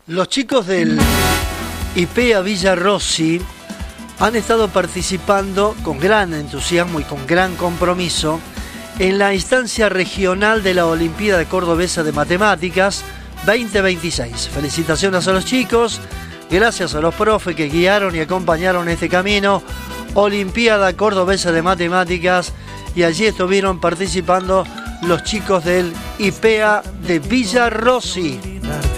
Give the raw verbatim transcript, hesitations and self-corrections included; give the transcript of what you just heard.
Los chicos del IPEA Villa Rossi han estado participando con gran entusiasmo y con gran compromiso en la instancia regional de la Olimpiada Cordobesa de Matemáticas veinte veintiséis. Felicitaciones a los chicos, gracias a los profes que guiaron y acompañaron este camino. Olimpiada Cordobesa de Matemáticas, y allí estuvieron participando los chicos del IPEA de Villa Rossi.